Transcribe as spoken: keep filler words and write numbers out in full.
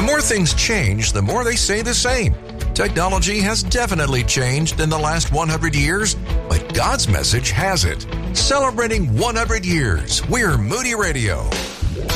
more things change, the more they stay the same. Technology has definitely changed in the last one hundred years, but God's message hasn't. Celebrating one hundred years, we're Moody Radio.